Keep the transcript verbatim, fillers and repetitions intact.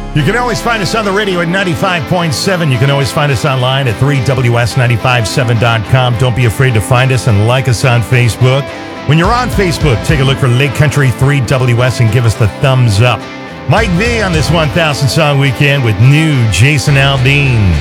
You can always find us on the radio at ninety-five point seven. You can always find us online at three W S nine five seven dot com. Don't be afraid to find us and like us on Facebook. When you're on Facebook, take a look for Lake Country three W S and give us the thumbs up. Mike V on this one thousand Song Weekend with new Jason Aldean.